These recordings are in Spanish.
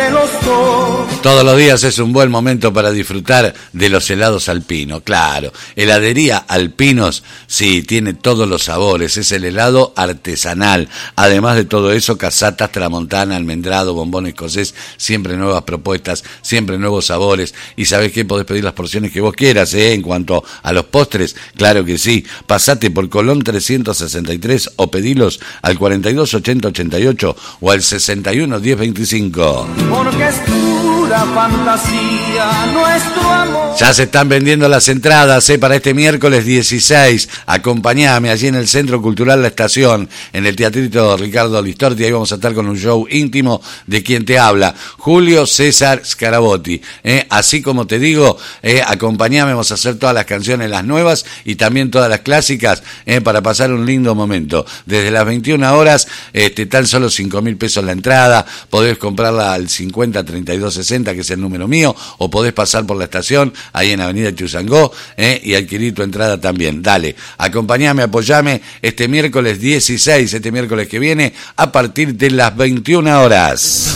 entre los dos. Todos los días es un buen momento para disfrutar de los helados Alpino, claro. Heladería Alpinos, sí, tiene todos los sabores, es el helado artesanal. Además de todo eso, casatas, tramontana, almendrado, bombón escocés, siempre nuevas propuestas, siempre nuevos sabores. Y ¿sabés qué? Podés pedir las porciones que vos quieras, ¿eh? En cuanto a los postres, claro que sí. Pasate por Colón 363 o pedilos al 42 80 88 o al 61 10 25. Porque es pura fantasía nuestro amor. Ya se están vendiendo las entradas para este miércoles 16. Acompáñame allí en el Centro Cultural La Estación, en el Teatrito Ricardo Listorti. Ahí vamos a estar con un show íntimo de quien te habla, Julio César Scarabotti. Así como te digo, acompáñame, vamos a hacer todas las canciones, las nuevas y también todas las clásicas, para pasar un lindo momento. Desde las 21 horas, tan solo 5.000 pesos la entrada. Podés comprarla al 50 32 60, que es el número mío, o podés pasar por la estación, ahí en Avenida Chuzangó, y adquirir tu entrada también. Dale, acompáñame, apoyame este miércoles 16, este miércoles que viene, a partir de las 21 horas.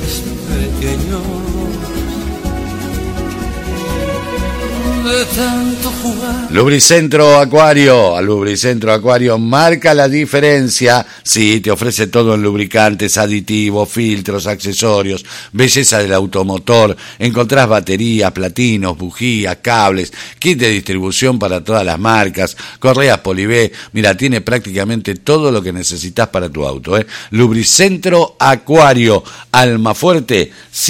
Lubricentro Acuario, al Lubricentro Acuario marca la diferencia. Sí, te ofrece todo en lubricantes, aditivos, filtros, accesorios, belleza del automotor. Encontrás baterías, platinos, bujías, cables, kit de distribución para todas las marcas, correas Polibé. Mira, tiene prácticamente todo lo que necesitas para tu auto, Lubricentro Acuario, Almafuerte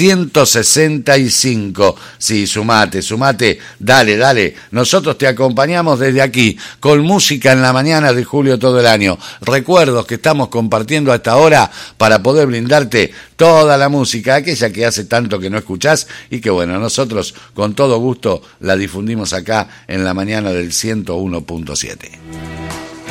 165. Sí, sumate, dale. Nosotros te acompañamos desde aquí, con música en la mañana de julio todo el año. Recuerdos que estamos compartiendo a esta hora para poder brindarte toda la música, aquella que hace tanto que no escuchás y que bueno, nosotros con todo gusto la difundimos acá en la mañana del 101.7.